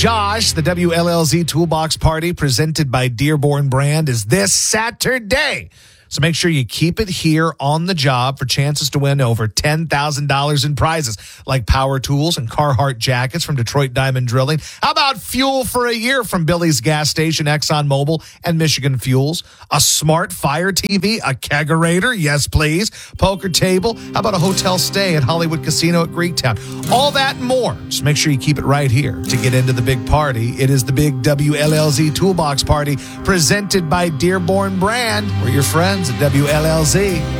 Josh. The WLLZ Toolbox Party presented by Dearborn Brand is this Saturday. So make sure you keep it here on the job for chances to win over $10,000 in prizes like power tools and Carhartt jackets from Detroit Diamond Drilling. How about fuel for a year from Billy's Gas Station, ExxonMobil, and Michigan Fuels? A smart Fire TV, a kegerator, yes please, poker table. How about a hotel stay at Hollywood Casino at Greektown? All that and more. Just make sure you keep it right here to get into the big party. It is the big WLLZ Toolbox Party presented by Dearborn Brand. We're your friends at WLLZ.